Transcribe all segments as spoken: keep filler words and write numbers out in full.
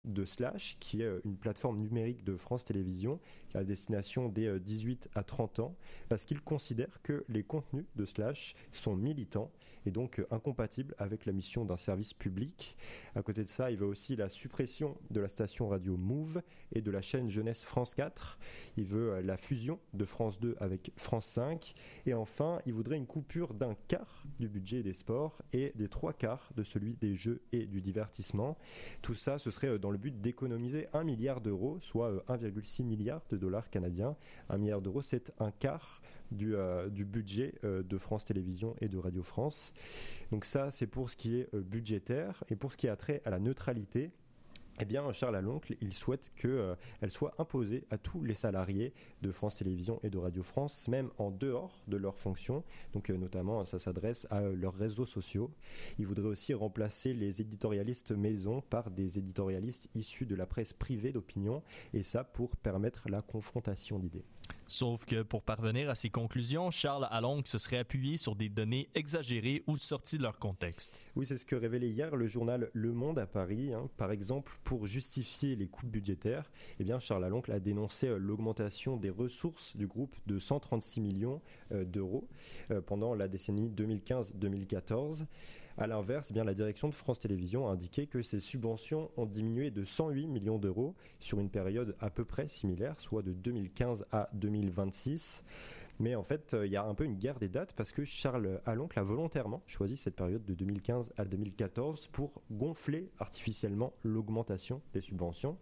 de Slash, qui est une plateforme numérique de France Télévisions à destination des dix-huit à trente ans, parce qu'il considère que les contenus de Slash sont militants et donc incompatibles avec la mission d'un service public. À côté de ça, il veut aussi la suppression de la station radio Move et de la chaîne jeunesse France quatre. Il veut la fusion de France deux avec France cinq. Et enfin, il voudrait une coupure d'un quart du budget des sports et des trois quarts de celui des jeux et du divertissement. Tout ça, ce serait dans le but d'économiser un milliard d'euros, soit un virgule six milliard de dollars canadiens. Un milliard d'euros, c'est un quart du, euh, du budget euh, de France Télévisions et de Radio France. Donc ça, c'est pour ce qui est euh, budgétaire. Et pour ce qui a trait à la neutralité, eh bien, Charles Aloncle, il souhaite qu'elle euh, soit imposée à tous les salariés de France Télévisions et de Radio France, même en dehors de leurs fonctions. Donc, euh, notamment, ça s'adresse à euh, leurs réseaux sociaux. Il voudrait aussi remplacer les éditorialistes maison par des éditorialistes issus de la presse privée d'opinion, et ça pour permettre la confrontation d'idées. Sauf que pour parvenir à ces conclusions, Charles Aloncle se serait appuyé sur des données exagérées ou sorties de leur contexte. Oui, c'est ce que révélait hier le journal Le Monde à Paris. Hein. Par exemple, pour justifier les coupes budgétaires, eh bien, Charles Aloncle a dénoncé l'augmentation des ressources du groupe de cent trente-six millions d'euros pendant la décennie deux mille quinze deux mille quatorze. À l'inverse, eh bien, la direction de France Télévisions a indiqué que ses subventions ont diminué de cent huit millions d'euros sur une période à peu près similaire, soit de deux mille quinze à deux mille vingt-six. Mais en fait, il y a un peu une guerre des dates parce que Charles Aloncle a volontairement choisi cette période de deux mille quinze à deux mille quatorze pour gonfler artificiellement l'augmentation des subventions.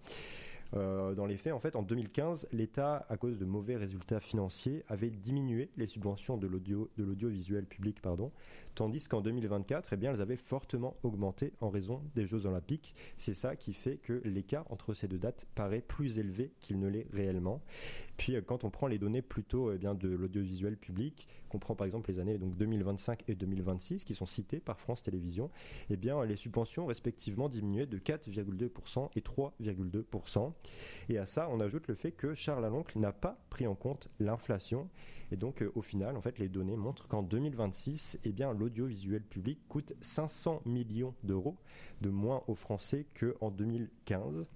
Euh, dans les faits, en fait, en deux mille quinze, l'État, à cause de mauvais résultats financiers, avait diminué les subventions de, l'audio, de l'audiovisuel public, pardon, tandis qu'en deux mille vingt-quatre, eh bien, elles avaient fortement augmenté en raison des Jeux Olympiques. C'est ça qui fait que l'écart entre ces deux dates paraît plus élevé qu'il ne l'est réellement. Puis, quand on prend les données plutôt eh bien, de l'audiovisuel public, qu'on prend par exemple les années donc, deux mille vingt-cinq et deux mille vingt-six, qui sont citées par France Télévisions, eh bien, les subventions respectivement diminuaient de quatre virgule deux pour cent et trois virgule deux pour cent. Et à ça, on ajoute le fait que Charles Aloncle n'a pas pris en compte l'inflation. Et donc, euh, au final, en fait, les données montrent qu'en deux mille vingt-six, eh bien, l'audiovisuel public coûte cinq cents millions d'euros de moins aux Français qu'en deux mille quinze.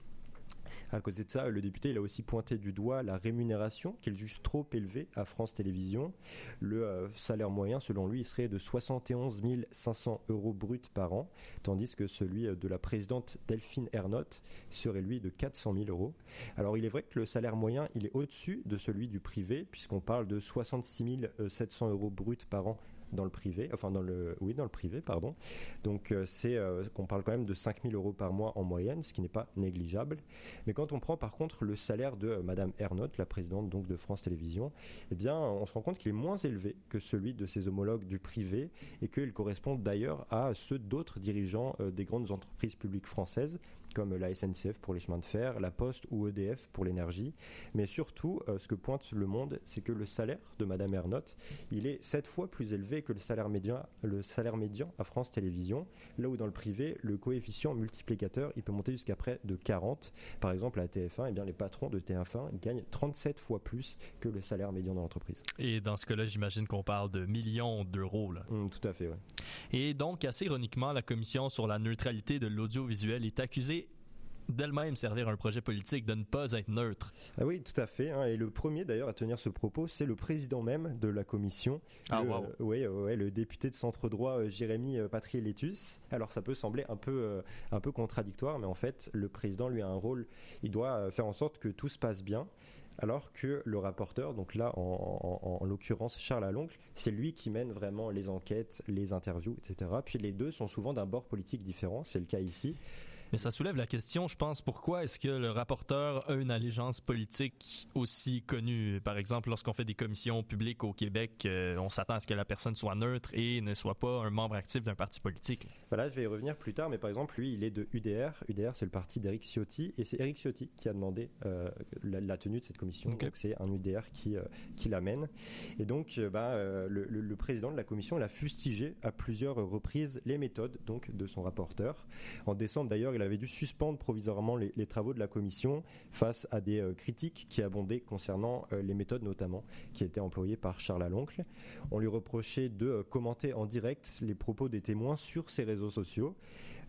À côté de ça, le député il a aussi pointé du doigt la rémunération qu'il juge trop élevée à France Télévisions. Le euh, salaire moyen, selon lui, il serait de soixante et onze mille cinq cents euros bruts par an, tandis que celui de la présidente Delphine Ernotte serait lui de quatre cent mille euros. Alors il est vrai que le salaire moyen, il est au-dessus de celui du privé, puisqu'on parle de soixante-six mille sept cents euros bruts par an dans le privé, enfin dans le, oui, dans le privé, pardon. Donc euh, c'est euh, qu'on parle quand même de cinq mille euros par mois en moyenne, ce qui n'est pas négligeable. Mais quand on prend par contre le salaire de euh, Madame Ernotte, la présidente donc de France Télévisions, eh bien on se rend compte qu'il est moins élevé que celui de ses homologues du privé et qu'il correspond d'ailleurs à ceux d'autres dirigeants euh, des grandes entreprises publiques françaises, comme la S N C F pour les chemins de fer, la Poste ou E D F pour l'énergie. Mais surtout, euh, ce que pointe Le Monde, c'est que le salaire de Madame Ernotte, il est sept fois plus élevé que le salaire médian, le salaire médian à France Télévisions, là où dans le privé, le coefficient multiplicateur, il peut monter jusqu'à près de quarante. Par exemple, à T F un, eh bien, les patrons de T F un gagnent trente-sept fois plus que le salaire médian dans l'entreprise. Et dans ce cas-là, j'imagine qu'on parle de millions d'euros, là. Mmh, tout à fait, oui. Et donc, assez ironiquement, la Commission sur la neutralité de l'audiovisuel est accusée d'elle-même servir un projet politique, de ne pas être neutre. Ah oui, tout à fait. Hein. Et le premier d'ailleurs à tenir ce propos, c'est le président même de la commission. Ah le, wow. euh, ouais, ouais, le député de centre-droit euh, Jérémy euh, Patrié-Létus. Alors ça peut sembler un peu, euh, un peu contradictoire, mais en fait, le président lui a un rôle. Il doit euh, faire en sorte que tout se passe bien. Alors que le rapporteur, donc là en, en, en l'occurrence Charles Aloncle, c'est lui qui mène vraiment les enquêtes, les interviews, et cetera. Puis les deux sont souvent d'un bord politique différent, c'est le cas ici. Mais ça soulève la question, je pense, pourquoi est-ce que le rapporteur a une allégeance politique aussi connue? Par exemple, lorsqu'on fait des commissions publiques au Québec, euh, on s'attend à ce que la personne soit neutre et ne soit pas un membre actif d'un parti politique. Voilà, je vais y revenir plus tard, mais par exemple, lui, il est de U D R. U D R, c'est le parti d'Éric Ciotti, et c'est Éric Ciotti qui a demandé euh, la, la tenue de cette commission. Okay. Donc c'est un U D R qui, euh, qui l'amène. Et donc, euh, bah, euh, le, le, le président de la commission, il a fustigé à plusieurs reprises les méthodes donc, de son rapporteur. En décembre, d'ailleurs, il avait dû suspendre provisoirement les, les travaux de la commission face à des euh, critiques qui abondaient concernant euh, les méthodes notamment qui étaient employées par Charles Aloncle. On lui reprochait de euh, commenter en direct les propos des témoins sur ses réseaux sociaux.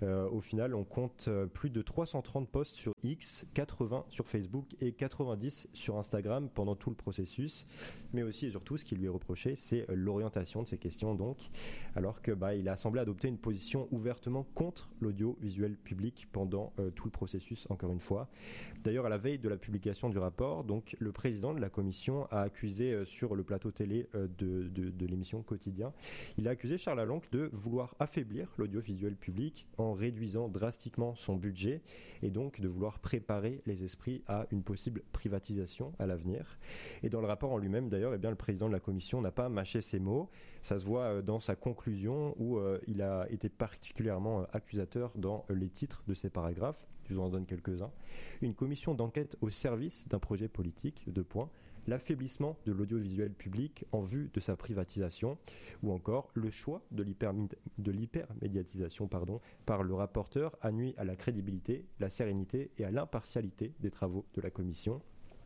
Euh, au final, on compte plus de trois cent trente posts sur X, quatre-vingts sur Facebook et quatre-vingt-dix sur Instagram pendant tout le processus. Mais aussi et surtout, ce qui lui est reproché, c'est l'orientation de ces questions, donc, alors que bah, il a semblé adopter une position ouvertement contre l'audiovisuel public pendant euh, tout le processus, encore une fois. D'ailleurs, à la veille de la publication du rapport, donc, le président de la commission a accusé euh, sur le plateau télé euh, de, de, de l'émission Quotidien, il a accusé Charles Aloncle de vouloir affaiblir l'audiovisuel public en réduisant drastiquement son budget et donc de vouloir préparer les esprits à une possible privatisation à l'avenir. Et dans le rapport en lui-même, d'ailleurs, eh bien, le président de la commission n'a pas mâché ses mots. Ça se voit dans sa conclusion où euh, il a été particulièrement accusateur dans les titres de ses paragraphes. Je vous en donne quelques-uns. Une commission d'enquête au service d'un projet politique, deux points. L'affaiblissement de l'audiovisuel public en vue de sa privatisation, ou encore le choix de, l'hypermid- de l'hypermédiatisation pardon, par le rapporteur a nui à la crédibilité, la sérénité et à l'impartialité des travaux de la commission.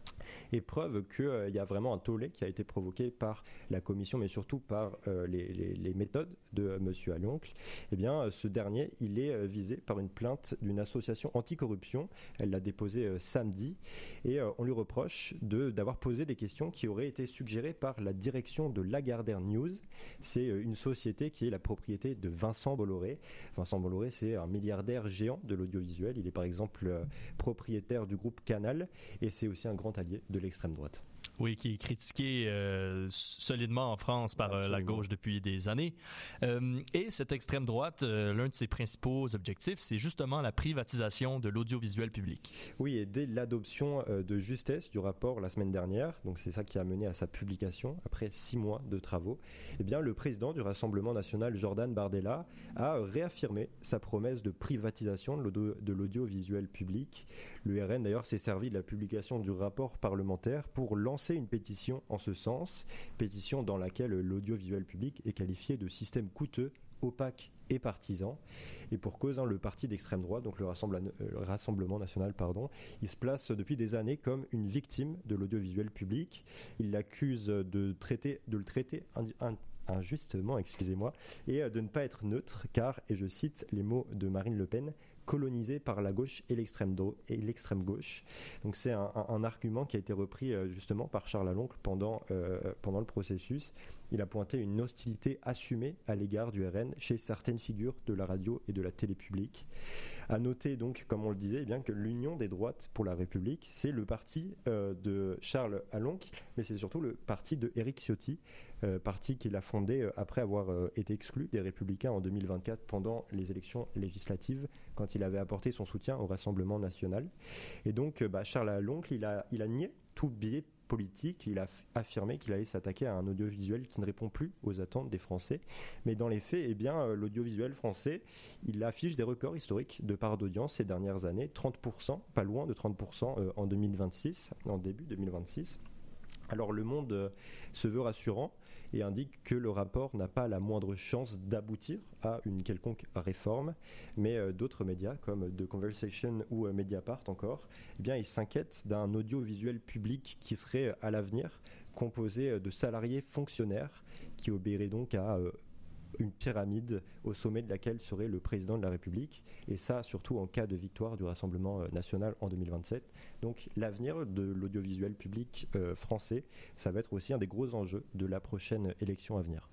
Et preuve qu'il euh, y a vraiment un tollé qui a été provoqué par la commission, mais surtout par euh, les, les, les méthodes de euh, M. Aloncle. Eh bien, euh, ce dernier, il est euh, visé par une plainte d'une association anticorruption. Elle l'a déposée euh, samedi et euh, on lui reproche de, d'avoir posé des questions qui auraient été suggérées par la direction de Lagardère News. C'est euh, une société qui est la propriété de Vincent Bolloré. Vincent Bolloré, c'est un milliardaire géant de l'audiovisuel. Il est par exemple euh, propriétaire du groupe Canal et c'est aussi un grand allié de l'extrême droite. Oui, qui est critiqué euh, solidement en France par euh, la gauche depuis des années. Euh, et cette extrême droite, euh, l'un de ses principaux objectifs, c'est justement la privatisation de l'audiovisuel public. Oui, et dès l'adoption euh, de justesse du rapport la semaine dernière, donc c'est ça qui a mené à sa publication, après six mois de travaux, eh bien, le président du Rassemblement national, Jordan Bardella, a réaffirmé sa promesse de privatisation de, l'audio, de l'audiovisuel public. Le R N, d'ailleurs, s'est servi de la publication du rapport parlementaire pour lancer une pétition en ce sens, pétition dans laquelle l'audiovisuel public est qualifié de système coûteux, opaque et partisan. Et pour cause, hein, le parti d'extrême droite, donc le, Rassemblement, le Rassemblement national, pardon, il se place depuis des années comme une victime de l'audiovisuel public. Il l'accuse de, traiter, de le traiter indi- injustement, excusez-moi, et de ne pas être neutre, car, et je cite les mots de Marine Le Pen, colonisé par la gauche et l'extrême, do- et l'extrême gauche. Donc c'est un, un, un argument qui a été repris euh, justement par Charles Aloncle pendant, euh, pendant le processus. Il a pointé une hostilité assumée à l'égard du R N chez certaines figures de la radio et de la télé publique. À noter donc, comme on le disait, eh bien, que l'Union des droites pour la République, c'est le parti euh, de Charles Aloncle, mais c'est surtout le parti de Éric Ciotti, euh, parti qu'il a fondé euh, après avoir euh, été exclu des Républicains en deux mille vingt-quatre pendant les élections législatives, quand il avait apporté son soutien au Rassemblement national. Et donc, euh, bah, Charles Aloncle, il a, il a nié tout biais politique, il a affirmé qu'il allait s'attaquer à un audiovisuel qui ne répond plus aux attentes des Français. Mais dans les faits, eh bien, l'audiovisuel français, il affiche des records historiques de part d'audience ces dernières années, trente pour cent, pas loin de trente pour cent en deux mille vingt-six, en début deux mille vingt-six. Alors le Monde se veut rassurant et indique que le rapport n'a pas la moindre chance d'aboutir à une quelconque réforme, mais d'autres médias comme The Conversation ou Mediapart encore, eh bien ils s'inquiètent d'un audiovisuel public qui serait à l'avenir composé de salariés fonctionnaires qui obéiraient donc à euh, une pyramide au sommet de laquelle serait le président de la République, et ça surtout en cas de victoire du Rassemblement national en deux mille vingt-sept. Donc l'avenir de l'audiovisuel public euh, français, ça va être aussi un des gros enjeux de la prochaine élection à venir.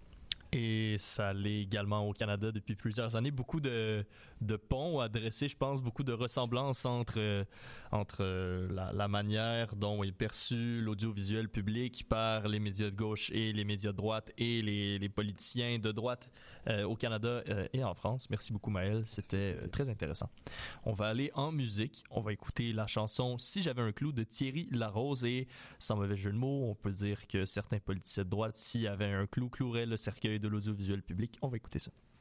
Et ça l'est également au Canada depuis plusieurs années. Beaucoup de, de ponts à dresser, je pense, beaucoup de ressemblances entre, euh, entre euh, la, la manière dont est perçu l'audiovisuel public par les médias de gauche et les médias de droite et les, les politiciens de droite euh, au Canada euh, et en France. Merci beaucoup, Maël. C'était euh, très intéressant. On va aller en musique. On va écouter la chanson « Si j'avais un clou » de Thierry Larose. Et sans mauvais jeu de mots, on peut dire que certains politiciens de droite, s'il y avait un clou, cloueraient le cercueil de l'audiovisuel public. On va écouter ça.